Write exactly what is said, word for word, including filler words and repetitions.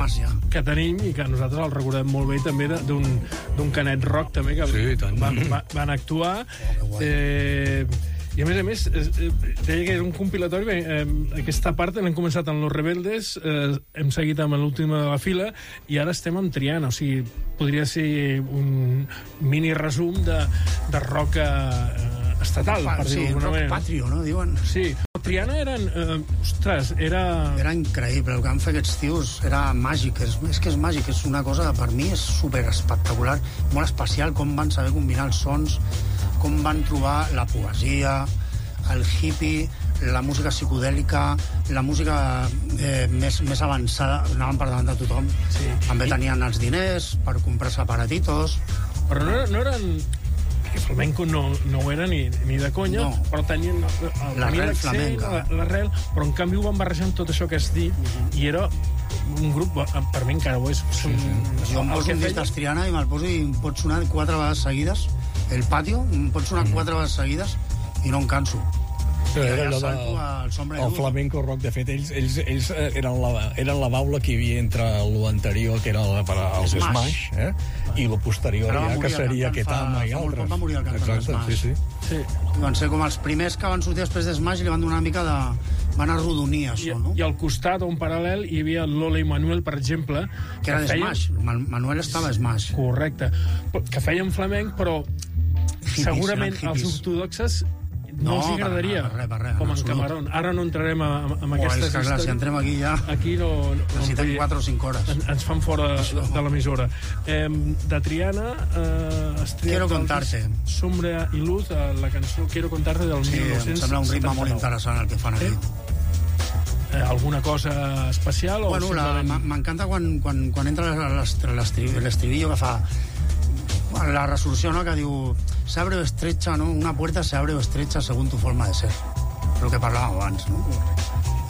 que tenim i que nosaltres el recordem molt bé també d'un Canet Rock també que sí, van, van actuar eh, i a més a més deia que era un compilatori eh, aquesta part l'hem començat amb Los Rebeldes eh, hem seguit amb l'última de la fila i ara estem amb Triana, o sigui podria ser un mini resum de, de rock eh, estatal, per sí, dir-ho d'alguna manera. Rock patrio, no? Diuen. Sí. Triana eren... Eh, ostres, era... Era increïble. El que van fer aquests tios era màgic. És, és que és màgic. És una cosa que per mi és super espectacular, molt especial, com van saber combinar els sons, com van trobar la poesia, el hippie, la música psicodèlica, la música eh, més, més avançada, anaven per davant de tothom. Sí. També tenien els diners per comprar-se aparatitos. Però no, no eren... que flamenco no, no ho era ni, ni de conya, no. Però tenien l'arrel flamenca, l'arrel, però en canvi ho van barrejar amb tot això que has dit, uh-huh. I era un grup, per mi encara ho és. Sí, sí. Jo em poso un disc d'Astriana i me'l poso i em pot sonar quatre vegades seguides, el patio, em pot sonar quatre vegades seguides i no em canso. Però era allò de, el flamenco rock, de fet, ells, ells, ells eren, la, eren la baula que hi havia entre l'anterior, que era el, els Smash, Smash eh? I el posterior, ja, que seria Ketama i altres. Va morir el cantant Smash. Sí, sí. Sí. Van ser com els primers que van sortir després de Smash i li van donar una mica de... van arrodonir això, I, no? I al costat, un paral·lel, hi havia Lola i Manuel, per exemple... Que era de feien... Smash. Manuel estava a Smash. Correcte. Que feien flamenc, però hippies, segurament els ortodoxes no, no els agradaria, res, res, res, com en Camarón. Ara no entrarem amb, amb aquestes històries. Clar, si entrem aquí ja... Aquí no... no necessitem quatre o cinc hores. En, ens fan fora de, de, de l'emissora. Eh, de Triana... Eh, Quiero contarte. Sombra i luz, eh, la cançó Quiero contarte del sí, mil nou-cents setanta-nou. Em sembla un ritme molt interessant el que fan aquí. Eh, alguna cosa especial? Bueno, o simplement... m'encanta quan, quan, quan entra l'estribillo que fa... La resolució, no?, que diu se abre o estrecha, ¿no? Una puerta se abre o estrecha según tu forma de ser. Lo que parlàvem abans, no?